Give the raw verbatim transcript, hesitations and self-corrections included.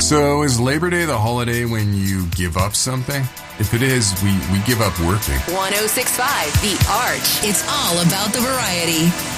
So is Labor Day the holiday when you give up something? If it is, we, we give up working. one oh six point five The Arch. It's all about the variety.